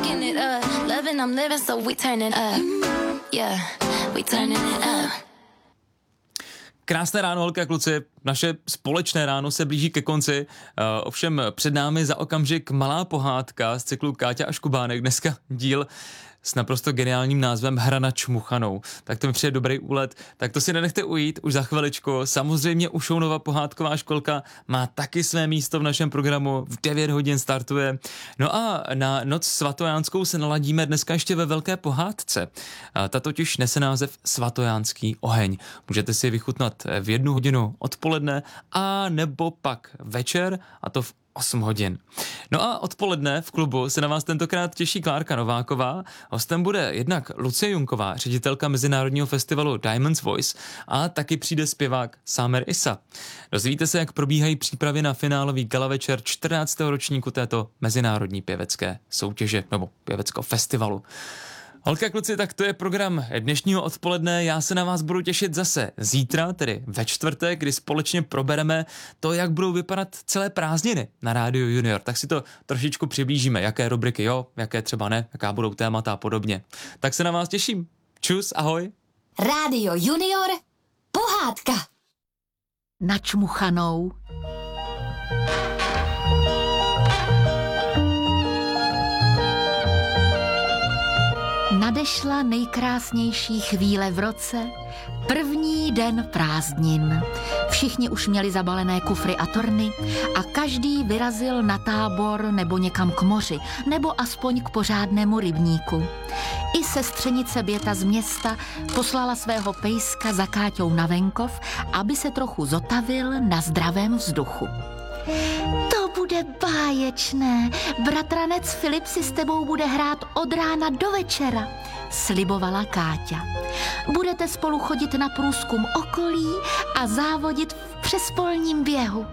fucking it up. Loving, I'm living, so we turning up. Yeah, we turning it up. Krásné ráno, holky a kluci. Naše společné ráno se blíží ke konci. Ovšem před námi za okamžik malá pohádka z cyklu Káťa a Škubánek. Dneska díl s naprosto geniálním názvem Hra na čmuchanou. Tak to mi přijde dobrý úlet. Tak to si nenechte ujít už za chviličku. Samozřejmě Ušounova pohádková školka má taky své místo v našem programu. V 9 hodin startuje. No a na noc svatojánskou se naladíme dneska ještě ve velké pohádce. Ta totiž nese název Svatojánský oheň. Můžete si vychutnat v 1 hodinu odpoledne a nebo pak večer, a to v 8 hodin. No a odpoledne v klubu se na vás tentokrát těší Klárka Nováková. Hostem bude jednak Lucie Junková, ředitelka mezinárodního festivalu Diamonds Voice, a taky přijde zpěvák Samer Issa. Dozvíte se, jak probíhají přípravy na finálový gala večer 14. ročníku této mezinárodní pěvecké soutěže nebo pěveckého festivalu. Holka, kluci, tak to je program dnešního odpoledne. Já se na vás budu těšit zase zítra, tedy ve čtvrtek, kdy společně probereme to, jak budou vypadat celé prázdniny na Rádiu Junior. Tak si to trošičku přiblížíme, jaké rubriky jo, jaké třeba ne, jaká budou témata a podobně. Tak se na vás těším. Čus, ahoj. Rádio Junior, pohádka. Načmuchanou. Nadešla nejkrásnější chvíle v roce, první den prázdnin. Všichni už měli zabalené kufry a torny a každý vyrazil na tábor nebo někam k moři, nebo aspoň k pořádnému rybníku. I sestřenice Běta z města poslala svého pejska za Káťou na venkov, aby se trochu zotavil na zdravém vzduchu. To bude báječné. Bratranec Filip si s tebou bude hrát od rána do večera, slibovala Káťa. Budete spolu chodit na průzkum okolí a závodit v přespolním běhu.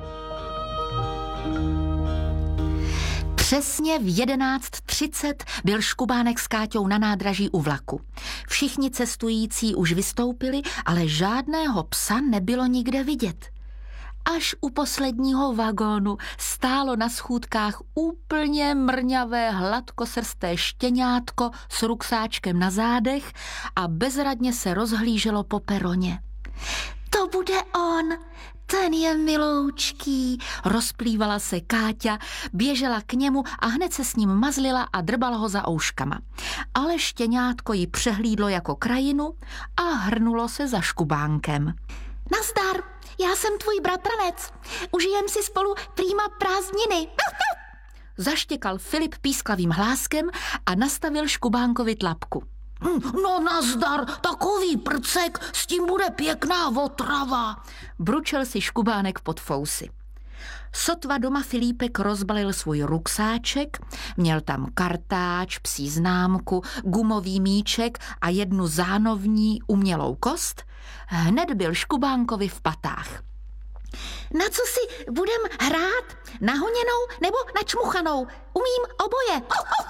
Přesně v 11:30 byl Škubánek s Káťou na nádraží u vlaku. Všichni cestující už vystoupili, ale žádného psa nebylo nikde vidět. Až u posledního vagónu stálo na schůdkách úplně mrňavé hladkosrsté štěňátko s ruksáčkem na zádech a bezradně se rozhlíželo po peroně. To bude on, ten je miloučký, rozplývala se Káťa, běžela k němu a hned se s ním mazlila a drbala ho za ouškama. Ale štěňátko ji přehlídlo jako krajinu a hrnulo se za Škubánkem. Nazdar, já jsem tvůj bratranec. Užijem si spolu prýma prázdniny. Zaštěkal Filip písklavým hláskem a nastavil Škubánkovi tlapku. No nazdar, takový prcek, s tím bude pěkná otrava, bručel si Škubánek pod fousy. Sotva doma Filípek rozbalil svůj ruksáček, měl tam kartáč, psí známku, gumový míček a jednu zánovní umělou kost, hned byl Škubánkovi v patách. Na co si budem hrát? Na honěnou nebo na čmuchanou? Umím oboje.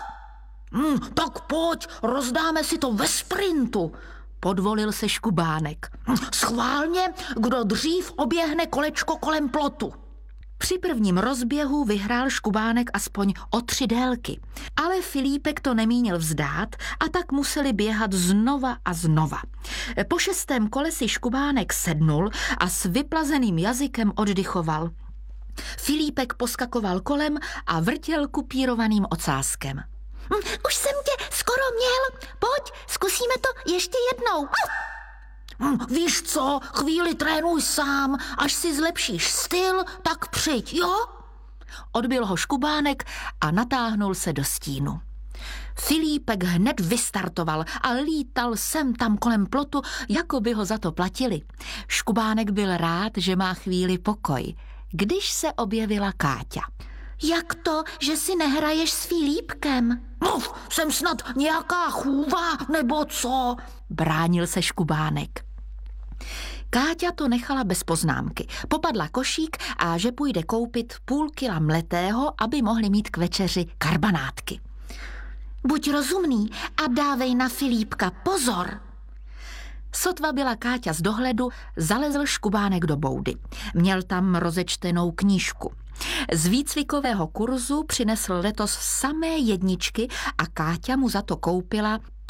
Tak pojď, rozdáme si to ve sprintu, podvolil se Škubánek. Schválně, kdo dřív oběhne kolečko kolem plotu. Při prvním rozběhu vyhrál Škubánek aspoň o 3 délky, ale Filípek to nemínil vzdát a tak museli běhat znova a znova. Po 6. kole si Škubánek sednul a s vyplazeným jazykem oddychoval. Filípek poskakoval kolem a vrtěl kupírovaným ocáskem. Už jsem tě skoro měl, pojď, zkusíme to ještě jednou. Víš co, chvíli trénuj sám, až si zlepšíš styl, tak přijď, jo? Odbil ho Škubánek a natáhnul se do stínu. Filípek hned vystartoval a lítal sem tam kolem plotu, jako by ho za to platili. Škubánek byl rád, že má chvíli pokoj, když se objevila Káťa. Jak to, že si nehraješ s Filípkem? Jsem snad nějaká chůva, nebo co? Bránil se Škubánek. Káťa to nechala bez poznámky. Popadla košík a že půjde koupit půl kila mletého, aby mohli mít k večeři karbanátky. Buď rozumný a dávej na Filípka pozor. Sotva byla Káťa z dohledu, zalezl Škubánek do boudy. Měl tam rozečtenou knížku. Z výcvikového kurzu přinesl letos samé jedničky a Káťa mu za to koupila